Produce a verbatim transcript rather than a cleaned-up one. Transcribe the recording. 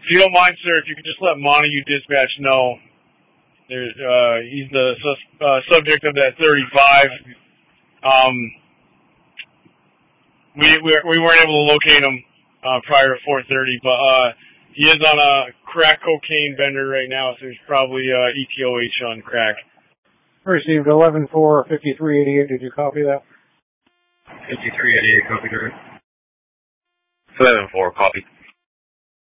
you don't mind, sir, if you could just let Montague Dispatch know, there, uh, he's the sus uh, subject of that thirty-five. Um, we, we we weren't able to locate him uh, prior to four thirty, but uh, he is on a crack cocaine bender right now, so he's probably uh, E T O H on crack. Received eleven four fifty-three eighty-eight. Did you copy that? fifty-three eighty-eight, copy that. eleven four, copy.